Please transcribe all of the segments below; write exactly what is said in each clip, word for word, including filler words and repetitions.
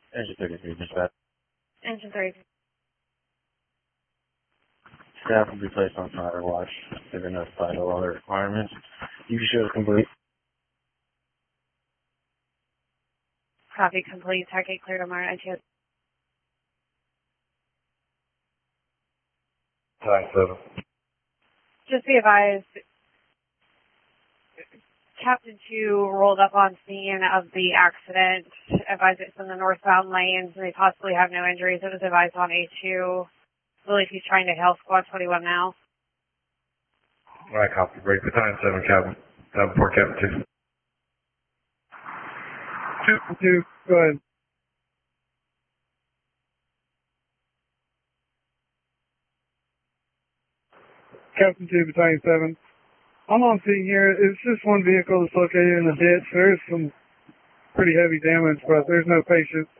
Engine thirty-three, dispatch. Engine three. Staff will be placed on fire watch. They've been notified of all the requirements. You should complete. Copy complete. Target cleared on my I T S. Time seven. Just be advised, Captain two rolled up on scene of the accident. Advised it's in the northbound lanes. They possibly have no injuries. It was advised on A two. I believe he's trying to hail squad twenty-one now. All right, copy. Ready for time seven, Captain. Time four, Captain two. Captain two, go ahead. Captain two, Battalion seven. I'm on scene here. It's just one vehicle that's located in the ditch. There's some pretty heavy damage, but there's no patients.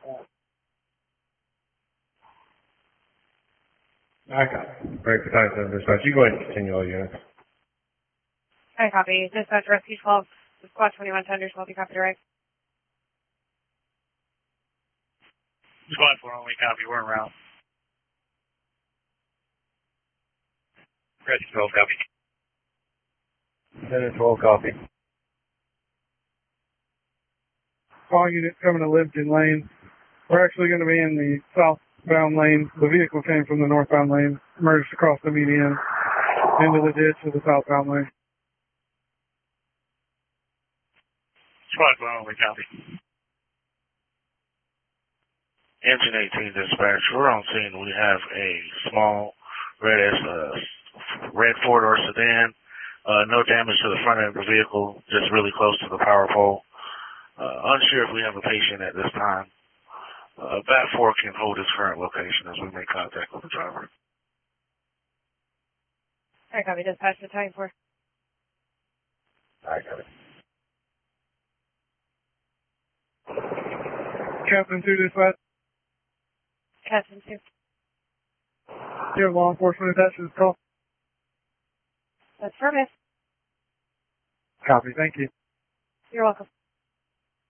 I got it. Ready for time seven, dispatch. You go ahead and continue all units. I copy. Dispatch rescue twelve, squad twenty-one tender, twelve, you copy direct. Squad four only copy, we're en route. Rescue twelve copy. Center twelve, copy. All units coming to Lipton Lane. We're actually going to be in the southbound lane. The vehicle came from the northbound lane, merged across the median into the ditch of the southbound lane. Squad four only copy. Engine eighteen dispatch, we're on scene. We have a small red uh, red four-door sedan. Uh, no damage to the front end of the vehicle, just really close to the power pole. Uh, unsure if we have a patient at this time. Uh, B A T four can hold his current location as we make contact with the driver. I copy. Dispatch to time four. I got it. Captain two, dispatch. Captain two. You have law enforcement attached to this call? That's perfect. Copy, thank you. You're welcome.